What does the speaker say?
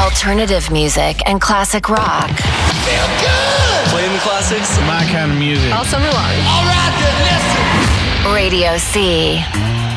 Alternative music and classic rock. Feel good! Playing the classics. My kind of music. All summer long. All right, then listen. Radio C.